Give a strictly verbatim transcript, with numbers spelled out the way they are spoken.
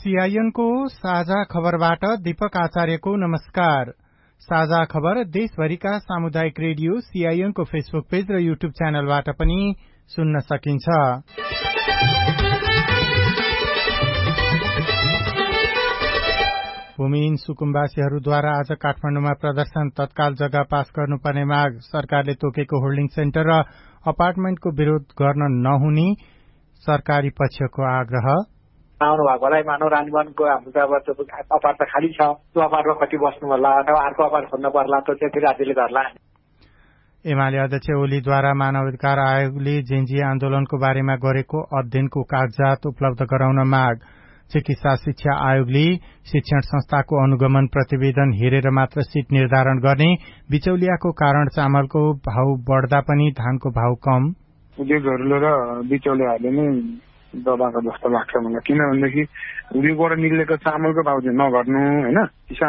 सीआईएनको साझा खबरबाट दीपक आचार्यको नमस्कार। साझा खबर देशभरिका सामुदायिक रेडियो सीआईएनको फेसबुक पेज र युट्युब च्यानलबाट पनि सुन्न सकिन्छ। भूमिहीन सुकुम्बासीहरूद्वारा आज काठमाडौँमा प्रदर्शन तत्काल जग्गा पास गर्नुपर्ने माग, सरकारले तोकेको होल्डिङ सेन्टर र अपार्टमेन्टको विरोध गर्न नहुने सरकारी पक्षको आग्रह। आउनु भएकोलाई मानव रानीवनको हाम्रो अपार्ट त खाली छ, त्यो अपार्टमा कति बस्नु होला अथवा अर्को अपार्ट खोज्नु पर्ला, त्यो चाहिँ राज्यले गर्ला। एमाले अध्यक्ष ओलीद्वारा मानवाधिकार आयोगले जेएनजी आन्दोलनको बारेमा गरेको अध्ययनको कागजात उपलब्ध गराउन माग। चिकित्सा शिक्षा आयोगले शिक्षण संस्थाको अनुगमन प्रतिवेदन हेरेर मात्र सीट निर्धारण गर्ने, बिचौलियाको कारण चामलको भाव बढ्दा पनि धानको भाव कम। उद्योगहरूले र बिचौलियाहरूले नै दबाएको जस्तो लाग्छ मलाई, किनभनेदेखि उद्योगबाट निक्लेको चामलको भाव चाहिँ नघट्नु, होइन,